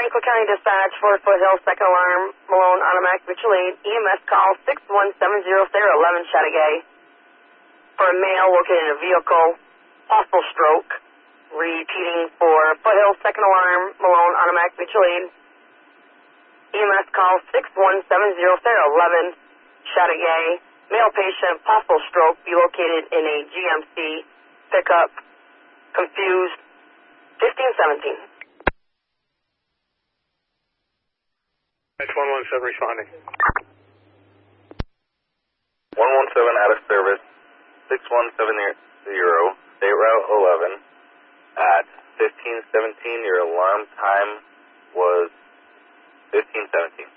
Cook County Dispatch, Fort Foothills, second alarm, Malone, automatic mutual aid, EMS call 6170, Sarah 11, Chateauguay. For a male located in a vehicle, possible stroke. Repeating for Foothills, second alarm, Malone, automatic mutual aid. EMS call 6170, Sarah 11, Chateauguay. Male patient, possible stroke, be located in a GMC pickup, confused, 1517. That's 117 responding. 117 out of service, 6170, State Route 11 at 1517. Your alarm time was 1517.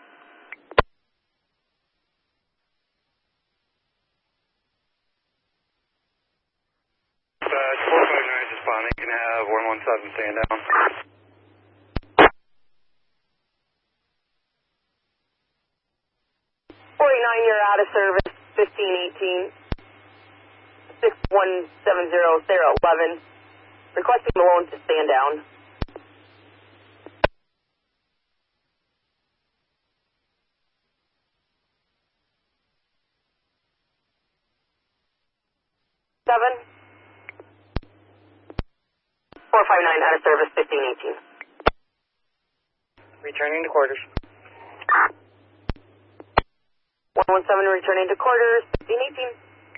459 responding. You can have 117 stand down. 49, you're out of service, 1518, 6170, Sarah 11, requesting Malone to stand down. Seven. 459 out of service, 1518. Returning to quarters. 117 returning to quarters, 1518.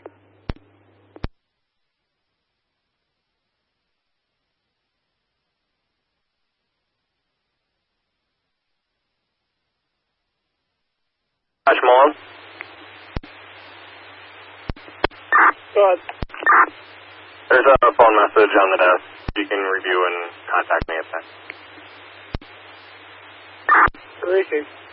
Malone? Go ahead. There's a phone message on the desk. You can review and contact me at that. Received.